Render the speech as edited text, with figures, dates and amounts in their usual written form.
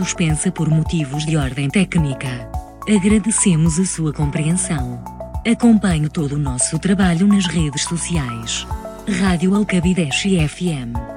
suspensa por motivos de ordem técnica. Agradecemos a sua compreensão. Acompanhe todo o nosso trabalho nas redes sociais. Rádio Alcabideche FM.